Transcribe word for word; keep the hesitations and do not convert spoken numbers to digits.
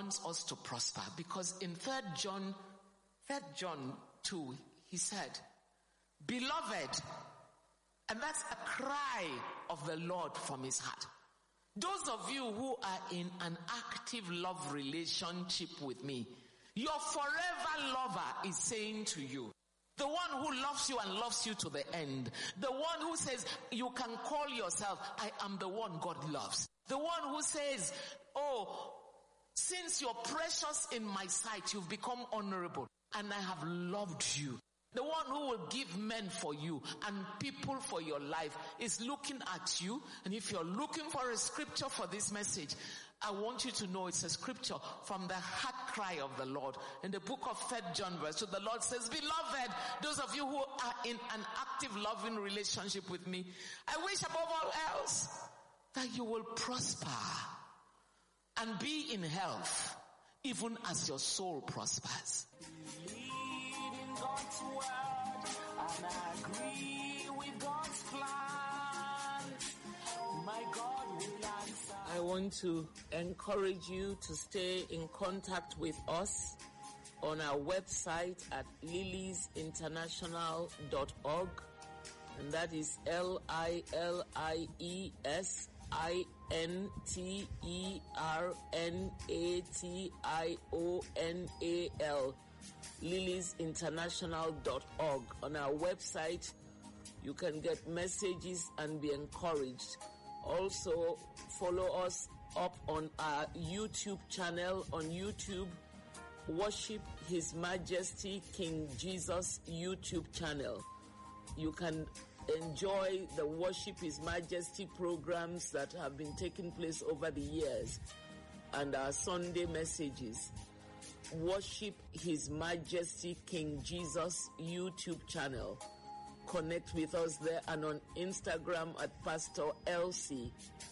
wants us to prosper, because in third John, third John two, he said, beloved, and that's a cry of the Lord from his heart. Those of you who are in an active love relationship with me, your forever lover is saying to you, the one who loves you and loves you to the end, the one who says you can call yourself, I am the one God loves. The one who says, oh, since you're precious in my sight, you've become honorable, and I have loved you. The one who will give men for you and people for your life is looking at you. And if you're looking for a scripture for this message, I want you to know it's a scripture from the heart cry of the Lord. In the book of third John verse two, the Lord says, beloved, those of you who are in an active loving relationship with me, I wish above all else that you will prosper and be in health, even as your soul prospers. God's word, and I agree with God's plan. My God will answer. I want to encourage you to stay in contact with us on our website at lilies international dot org, and that is L I L I E S I N T E R N A T I O N A L. lilies international dot org. On our website, you can get messages and be encouraged. Also, follow us up on our YouTube channel. On YouTube, Worship His Majesty King Jesus YouTube channel. You can enjoy the Worship His Majesty programs that have been taking place over the years and our Sunday messages. Worship His Majesty King Jesus YouTube channel. Connect with us there, and on Instagram at Pastor Elsie.